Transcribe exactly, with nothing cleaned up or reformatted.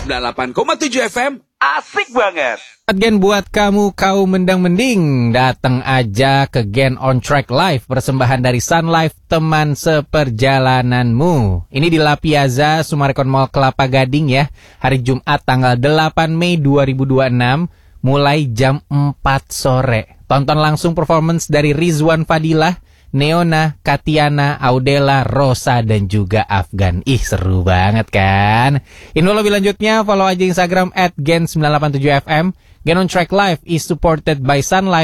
sembilan puluh delapan koma tujuh F M, asik banget. Gen buat kamu kaum mendang mending, datang aja ke Gen On Track Live, persembahan dari Sun Life, teman seperjalananmu. Ini di La Piazza, Summarecon Mall Kelapa Gading ya, hari Jumat tanggal delapan Mei dua ribu dua puluh enam, mulai jam empat sore. Tonton langsung performance dari Rizwan Fadilah, Neona, Katiana, Audela, Rosa, dan juga Afgan. Ih, seru banget kan? Info lebih lanjutnya, follow aja Instagram at gen sembilan delapan tujuh F M. Gen On Track Live is supported by Sun Life.